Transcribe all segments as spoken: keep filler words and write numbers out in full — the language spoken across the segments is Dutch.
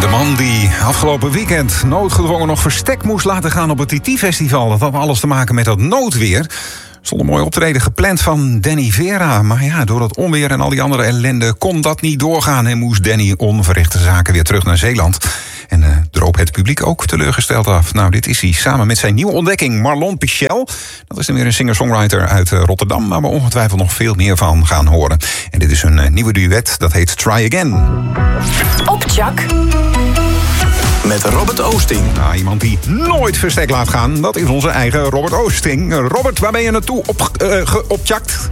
De man die afgelopen weekend noodgedwongen nog verstek moest laten gaan op het T T-festival. Dat had alles te maken met dat noodweer. Er stond een mooi optreden gepland van Danny Vera. Maar ja, door dat onweer en al die andere ellende kon dat niet doorgaan. En moest Danny onverrichte zaken weer terug naar Zeeland. En uh, droop het publiek ook teleurgesteld af. Nou, dit is hij samen met zijn nieuwe ontdekking Marlon Pichel. Dat is dan weer een singer-songwriter uit uh, Rotterdam, waar we ongetwijfeld nog veel meer van gaan horen. En dit is een uh, nieuwe duet, dat heet Try Again. Op Tjak. Met Robert Oosting. Nou, iemand die nooit verstek laat gaan, dat is onze eigen Robert Oosting. Robert, waar ben je naartoe op, uh, geoptjakt?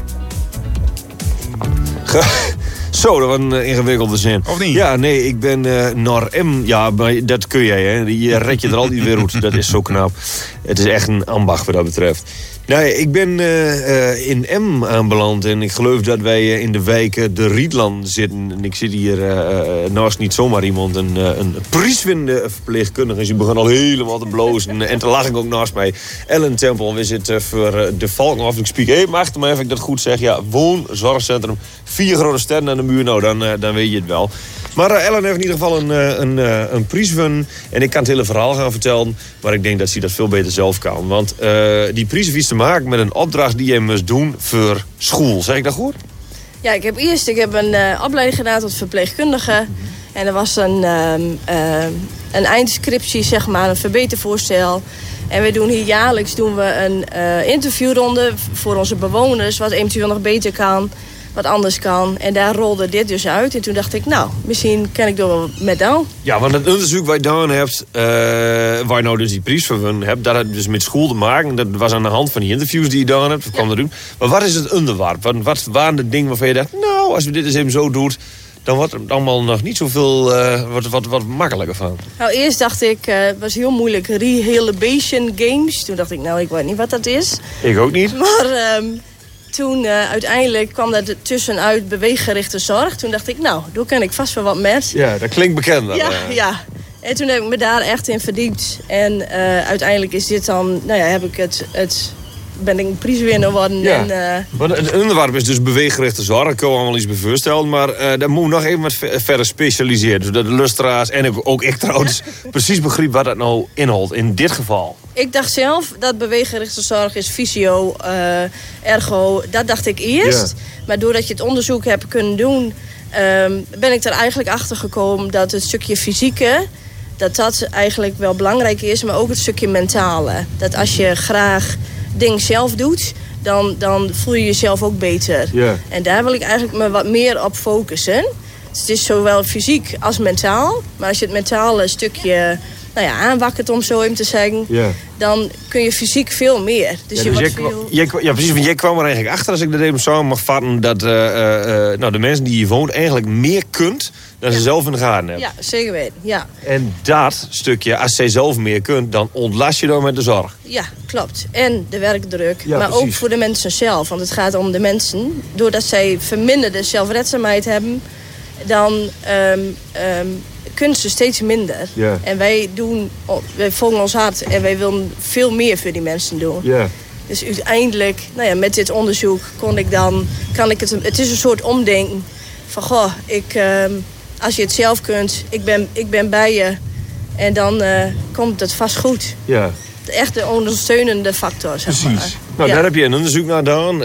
Zo, dat was een ingewikkelde zin. Of niet? Ja, nee, ik ben uh, naar M. Ja, maar dat kun jij, hè. Je red je er altijd weer uit. Dat is zo knap. Het is echt een ambacht wat dat betreft. Nee, ik ben uh, uh, in M aanbeland en ik geloof dat wij uh, in de wijk uh, de Rietland zitten. En ik zit hier uh, uh, naast niet zomaar iemand, een, uh, een prijswinnende verpleegkundige. Dus die begon al helemaal te blozen en te lachen ook naast mij. Ellen Tempel, we zitten voor uh, de Valkenhof. Ik spreek even achter me, even ik dat goed zeg. Ja, woonzorgcentrum, vier grote sterren aan de muur. Nou, dan, uh, dan weet je het wel. Maar uh, Ellen heeft in ieder geval een, een, een, een prijs gewonnen. En ik kan het hele verhaal gaan vertellen. Maar ik denk dat ze dat veel beter zelf kan. Want uh, die prijs heeft iets te maken met een opdracht die je moest doen voor school. Zeg ik dat goed? Ja, ik heb eerst ik heb een uh, opleiding gedaan tot verpleegkundige. Mm-hmm. En er was een, um, uh, een eindscriptie, zeg maar, een verbetervoorstel. En we doen hier jaarlijks doen we een uh, interviewronde voor onze bewoners. Wat eventueel nog beter kan. Wat anders kan. En daar rolde dit dus uit. En toen dacht ik, nou, misschien kan ik door wel met dan. Ja, want het onderzoek wat je gedaan hebt, uh, waar je nou dus die prijs voor gewonnen hebt, dat had dus met school te maken. Dat was aan de hand van die interviews die je gedaan hebt. Wat kwam er doen? Maar wat is het onderwerp? Wat, wat waren de dingen waarvan je dacht, nou, als we dit eens even zo doen, dan wordt het allemaal nog niet zoveel uh, wat, wat, wat makkelijker van. Nou, eerst dacht ik, uh, het was heel moeilijk, Rehabilitation Games. Toen dacht ik, nou, ik weet niet wat dat is. Ik ook niet. Maar Um, Toen uh, uiteindelijk kwam dat tussenuit beweeggerichte zorg. Toen dacht ik, nou, daar kan ik vast wel wat met. Ja, dat klinkt bekend. Dan, ja, uh. ja. En toen heb ik me daar echt in verdiept. En uh, uiteindelijk is dit dan, nou ja, heb ik het, het ben ik een prijswinnaar geworden. Ja. En, uh, maar het onderwerp is dus beweeggerichte zorg. Ik kan me allemaal iets bij voorstellen. Maar uh, dat moet nog even wat verder specialiseren. Zodat de lustra's en ook, ook ik trouwens precies begreep wat dat nou inhoudt. In dit geval. Ik dacht zelf dat beweeggerichte zorg is fysio, uh, ergo. Dat dacht ik eerst. Ja. Maar doordat je het onderzoek hebt kunnen doen, um, ben ik er eigenlijk achter gekomen dat het stukje fysieke, dat dat eigenlijk wel belangrijk is. Maar ook het stukje mentale. Dat als je graag dingen zelf doet, dan, dan voel je jezelf ook beter. Ja. En daar wil ik eigenlijk me wat meer op focussen. Dus het is zowel fysiek als mentaal. Maar als je het mentale stukje, nou ja, aanwakkert, om zo even te zeggen, yeah, dan kun je fysiek veel meer. Dus ja, je dus wordt jij, veel... jij, ja, precies. Want jij kwam er eigenlijk achter, als ik dat even zo mag vatten, dat uh, uh, nou, de mensen die hier woont eigenlijk meer kunt dan ja, ze zelf in de gaten hebben. Ja, zeker weten. Ja. En dat stukje, als zij zelf meer kunt, dan ontlast je dan met de zorg. Ja, klopt. En de werkdruk. Ja, maar precies, ook voor de mensen zelf. Want het gaat om de mensen. Doordat zij verminderde zelfredzaamheid hebben, dan um, um, kunnen ze steeds minder. Yeah. En wij doen, wij volgen ons hart en wij willen veel meer voor die mensen doen. Yeah. Dus uiteindelijk, nou ja, met dit onderzoek kon ik dan, kan ik het, het is een soort omdenken van, goh, ik, um, als je het zelf kunt, ik ben, ik ben bij je en dan uh, komt het vast goed. Yeah. Echt de ondersteunende factor, zeg Precies. maar. Nou, ja, daar heb je een onderzoek naar gedaan.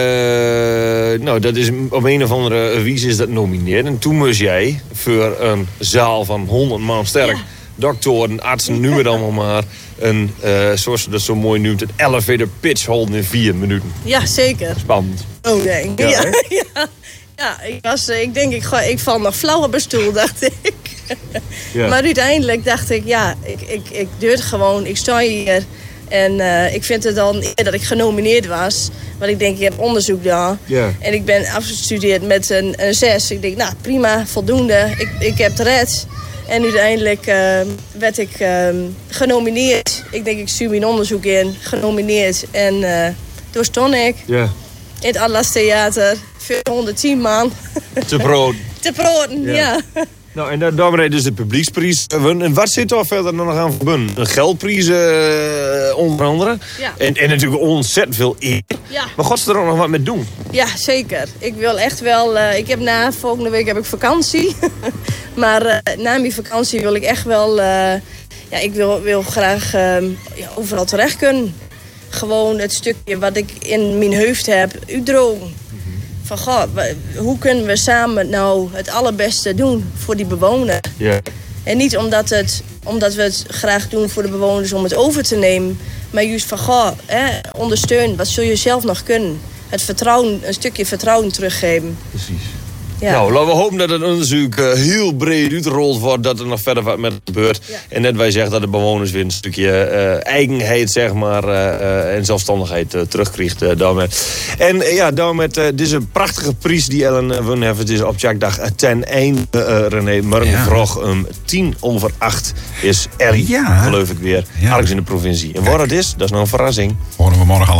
Uh, nou, dat is op een of andere wijze is dat nomineerd. En toen moest jij voor een zaal van honderd man sterk, ja, doktoren, artsen, noem het allemaal maar, een, uh, zoals ze dat zo mooi noemt, een elevator pitch houden in vier minuten. Ja, zeker. Spannend. Oh, denk ik. Ja, ja, ja. Ja, ik, was, ik denk, ik, ik val nog flauw op mijn stoel, dacht ik. Ja. Maar uiteindelijk dacht ik, ja, ik, ik, ik doe het gewoon. Ik sta hier en uh, ik vind het dan eer dat ik genomineerd was. Want ik denk, ik heb onderzoek gedaan. Ja. En ik ben afgestudeerd met een, een zes. Ik denk, nou, prima, voldoende. Ik, ik heb het red. En uiteindelijk uh, werd ik uh, genomineerd. Ik denk, ik stuur mijn onderzoek in. Genomineerd. En uh, toen stond ik ja, in het Atlas Theater. vierhonderdtien man. Te brood. Te broden, ja. ja. Nou, en daar- daarmee dus de publieksprijs. En wat zit er verder nog aan verbonden? Een geldprijs, uh, onder andere. Ja. En, en natuurlijk ontzettend veel eer. Ja. Maar God er ook nog wat mee doen. Ja, zeker. Ik wil echt wel... Uh, ik heb na volgende week heb ik vakantie. maar uh, na mijn vakantie wil ik echt wel... Uh, ja, ik wil, wil graag uh, ja, overal terecht kunnen. Gewoon het stukje wat ik in mijn hoofd heb uitdrogen. Van, goh, hoe kunnen we samen nou het allerbeste doen voor die bewoner? Ja. En niet omdat, het, omdat we het graag doen voor de bewoners om het over te nemen. Maar juist van, goh, hè, ondersteun. Wat zul je zelf nog kunnen? Het vertrouwen, een stukje vertrouwen teruggeven. Precies. Ja. Nou, laten we hopen dat het onderzoek uh, heel breed uitgerold wordt. Dat er nog verder wat met gebeurt. Ja. En net wij zeggen dat de bewoners weer een stukje uh, eigenheid, zeg maar, uh, uh, en zelfstandigheid uh, terugkrijgt uh, daarmee. En uh, ja, daarmee, uh, dit is een prachtige prijs die Ellen uh, won heeft. Het is op Jackdag ten einde, uh, René. Morgen Ja. vroeg om tien over acht is er, Ja. geloof ik weer, Ja. ergens in de provincie. En waar het is, dat is nou een verrassing. Horen we morgen allemaal.